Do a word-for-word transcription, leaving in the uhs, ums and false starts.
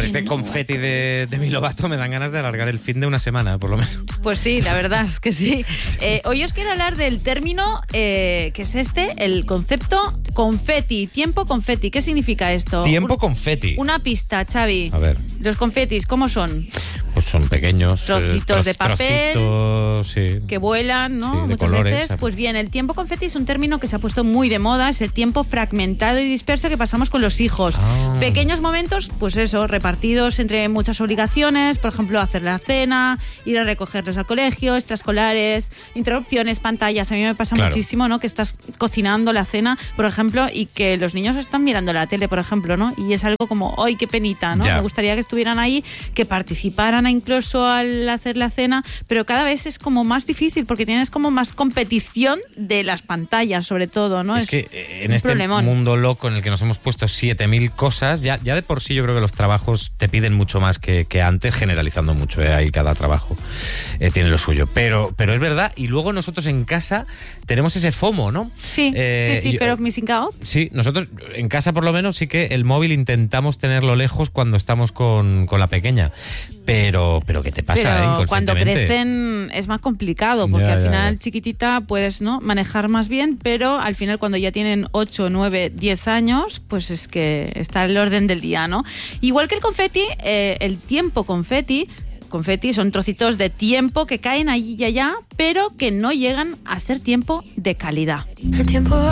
con este confeti de, de mi Lovato me dan ganas de alargar el fin de una semana, por lo menos. Pues sí, la verdad es que sí. Eh, hoy os quiero hablar del término eh, que es este, el concepto confeti, tiempo confeti. ¿Qué significa esto? Tiempo confeti. Una pista, Xavi. A ver. Los confetis, ¿cómo son? Pues son pequeños trocitos eh, tro- de papel trocitos, sí. que vuelan, ¿no? Sí, de Muchas colores. veces. Pues bien, el tiempo confeti es un término que se ha puesto muy de moda, es el tiempo fragmentado y disperso que pasamos con los hijos. Ah. Pequeños momentos, pues eso, repartidos entre muchas obligaciones, por ejemplo, hacer la cena, ir a recogerlos al colegio, extraescolares, interrupciones, pantallas. A mí me pasa Claro. muchísimo, ¿no? Que estás cocinando la cena, por ejemplo, y que los niños están mirando la tele, por ejemplo, ¿no? Y es algo como, ¡ay, qué penita!, ¿no? Ya. Me gustaría que estuvieran ahí, que participaran incluso al hacer la cena, pero cada vez es como más difícil porque tienes como más competición de las pantallas, sobre todo, ¿no? Es, Es que eh, en un este problemón. mundo loco en el que nos hemos puesto siete mil cosas, ya, ya de por sí yo creo que los trabajos te piden mucho más que, que antes, generalizando mucho, ¿eh? Ahí cada trabajo eh, tiene lo suyo. Pero, pero es verdad, y luego nosotros en casa tenemos ese FOMO, ¿no? Sí, Eh, sí, sí, yo- pero missing out. Sí, nosotros en casa por lo menos sí que el móvil intentamos tenerlo lejos cuando estamos con, con la pequeña. Pero, pero ¿qué te pasa, eh, Pero cuando inconscientemente? crecen es más complicado porque Ya, al ya, final ya. chiquitita puedes, ¿no?, manejar más bien, pero al final cuando ya tienen ocho, nueve, diez años, pues es que está el orden del día, ¿no? Igual que el confeti, eh, el tiempo confeti, confeti son trocitos de tiempo que caen allí y allá, pero que no llegan a ser tiempo de calidad. El tiempo